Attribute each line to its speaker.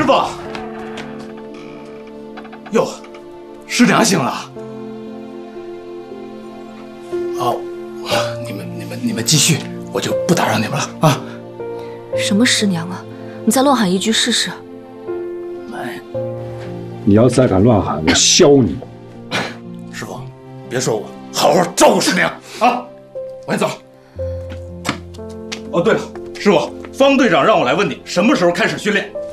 Speaker 1: 傅，哟，师娘醒了。哦，你们继续，我就不打扰你们了啊。
Speaker 2: 什么师娘啊？你再乱喊一句试试。
Speaker 3: 你要再敢乱喊，我削你！
Speaker 1: 师傅，别说我，好好照顾师娘啊！我先走。哦，对了，师傅，方队长让我来问你，什么时候开始训练？